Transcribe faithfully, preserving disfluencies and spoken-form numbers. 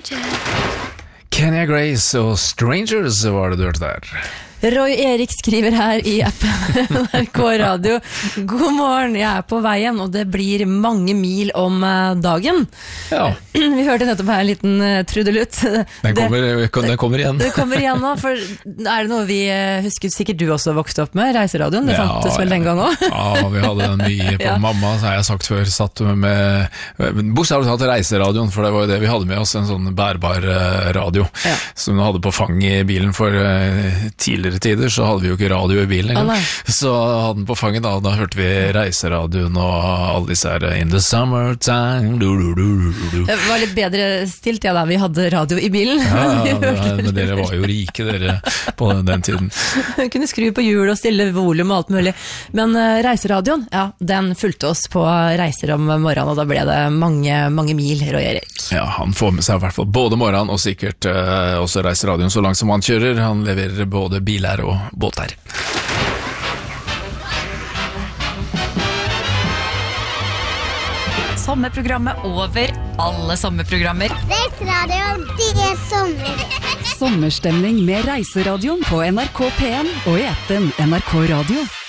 Kenya Grace og Strangers var det du hørte der. Roy Erik skriver her i appen N R K Radio. God morgen, jeg er på veien, og det blir mange mil om dagen. Ja. Vi hørte nettopp her en liten trudelutt. Den kommer, det, den kommer igjen. Det kommer igjen nå, for er det noe vi husker sikkert du også vokste opp med, Reiseradioen? Det ja, fantes vel den gang også? Ja, vi hadde den mye på ja. Mamma, så har jeg sagt før, satt med, bokstavelig talt Reiseradioen, for det var jo det vi hadde med oss, en sånn bærbar radio, ja. Som vi hadde på fang i bilen for tidligere tider, så hadde vi jo ikke radio i bilen engang. Ah, så hadde den på fanget da, da hørte vi Reiseradioen og alle disse her In the summertime du, du, du, du. Det var litt bedre stilt, ja da, vi hadde radio i bilen. Ja, ja, ja men dere var jo rike dere på den tiden. Kunne skru på hjul og stille volum og alt mulig. Men uh, Reiseradioen, ja, den fulgte oss på reiser om morgenen, og da ble det mange, mange mil, Roy Erik. Ja, han får med seg i hvert fall både morgenen og sikkert uh, også Reiseradioen så langt som han kjører. Han leverer både bil og båter. Sommerprogrammet over alle sommerprogrammer. Reiseradioen, det er sommer. Sommerstemning med Reiseradioen på N R K P en og i appen N R K Radio.